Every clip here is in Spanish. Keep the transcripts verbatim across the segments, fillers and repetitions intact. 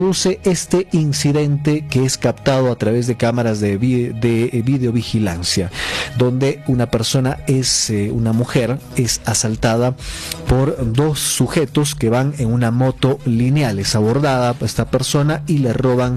produce este incidente que es captado a través de cámaras de, vi de videovigilancia, donde una persona es, eh, una mujer, es asaltada por dos sujetos que van en una moto lineal. Es abordada esta persona y le roban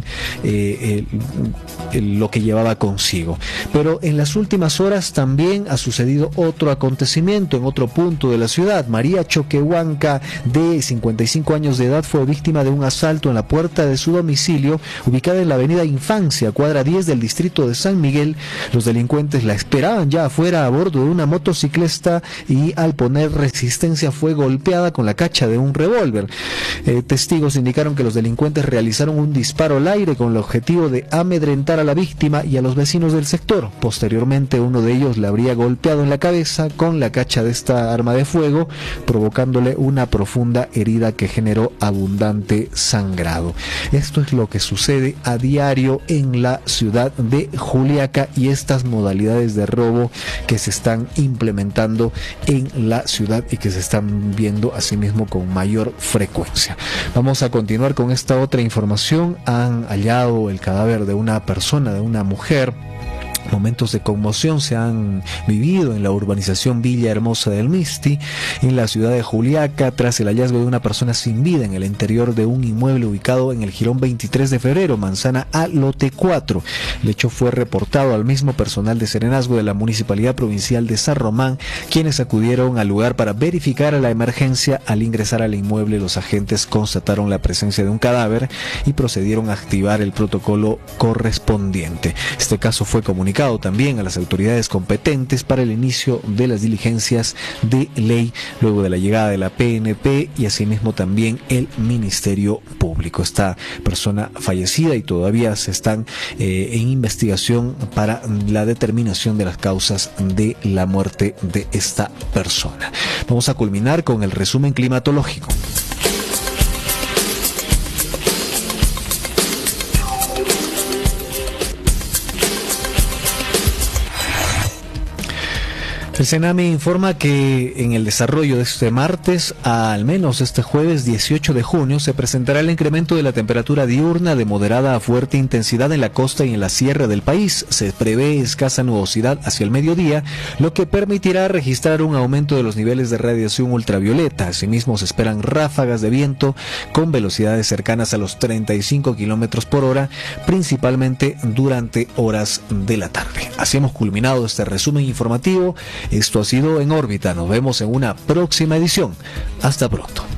eh, el, el, lo que llevaba consigo. Pero en las últimas horas también ha sucedido otro acontecimiento en otro punto de la ciudad. María Choquehuanca, de cincuenta y cinco años de edad, fue víctima de un asalto en la puerta de su domicilio, ubicada en la avenida Infancia, cuadra diez del distrito de San Miguel. Los delincuentes la esperaban ya afuera a bordo de una motocicleta y al poner resistencia fue golpeada con la cacha de un revólver. Eh, testigos indicaron que los delincuentes realizaron un disparo al aire con el objetivo de amedrentar a la víctima y a los vecinos del sector. Posteriormente, uno de ellos le habría golpeado en la cabeza con la cacha de esta arma de fuego, provocándole una profunda herida que generó abundante sangrado. Esto es lo que sucede a diario en la ciudad de Juliaca y estas modalidades de robo que se están implementando en la ciudad y que se están viendo asimismo con mayor frecuencia. Vamos a continuar con esta otra información. Han hallado el cadáver de una persona, de una mujer. Momentos de conmoción se han vivido en la urbanización Villa Hermosa del Misti, en la ciudad de Juliaca, tras el hallazgo de una persona sin vida en el interior de un inmueble ubicado en el jirón veintitrés de febrero, manzana A, lote cuatro. El hecho fue reportado al mismo personal de serenazgo de la Municipalidad Provincial de San Román, quienes acudieron al lugar para verificar la emergencia. Al ingresar al inmueble, los agentes constataron la presencia de un cadáver y procedieron a activar el protocolo correspondiente. Este caso fue comunicado también a las autoridades competentes para el inicio de las diligencias de ley luego de la llegada de la P N P y asimismo también el Ministerio Público. Esta persona fallecida y todavía se están eh, en investigación para la determinación de las causas de la muerte de esta persona. Vamos a culminar con el resumen climatológico. El CENAMI informa que en el desarrollo de este martes, al menos este jueves dieciocho de junio, se presentará el incremento de la temperatura diurna de moderada a fuerte intensidad en la costa y en la sierra del país. Se prevé escasa nubosidad hacia el mediodía, lo que permitirá registrar un aumento de los niveles de radiación ultravioleta. Asimismo, se esperan ráfagas de viento con velocidades cercanas a los treinta y cinco kilómetros por hora, principalmente durante horas de la tarde. Así hemos culminado este resumen informativo. Esto ha sido En órbita. Nos vemos en una próxima edición. Hasta pronto.